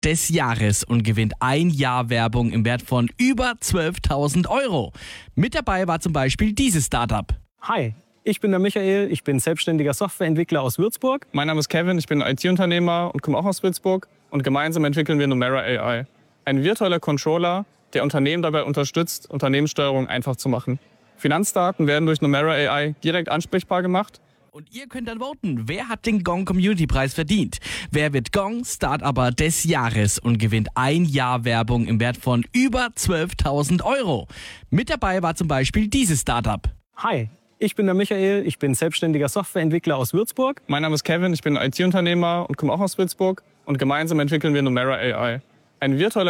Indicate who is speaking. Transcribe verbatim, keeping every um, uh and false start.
Speaker 1: des Jahres und gewinnt ein Jahr Werbung im Wert von über zwölftausend Euro. Mit dabei war zum Beispiel dieses Startup.
Speaker 2: Hi, ich bin der Michael, ich bin selbstständiger Softwareentwickler aus Würzburg.
Speaker 3: Mein Name ist Kevin, ich bin I T-Unternehmer und komme auch aus Würzburg. Und gemeinsam entwickeln wir Numera A I. Ein virtueller Controller, der Unternehmen dabei unterstützt, Unternehmenssteuerung einfach zu machen. Finanzdaten werden durch Numera A I direkt ansprechbar gemacht.
Speaker 1: Und ihr könnt dann voten, wer hat den Gong Community Preis verdient? Wer wird Gong Startupper des Jahres und gewinnt ein Jahr Werbung im Wert von über zwölftausend Euro? Mit dabei war zum Beispiel dieses Startup.
Speaker 2: Hi, ich bin der Michael, ich bin selbstständiger Softwareentwickler aus Würzburg.
Speaker 3: Mein Name ist Kevin, ich bin I T-Unternehmer und komme auch aus Würzburg. Und gemeinsam entwickeln wir Numera A I. Ein virtueller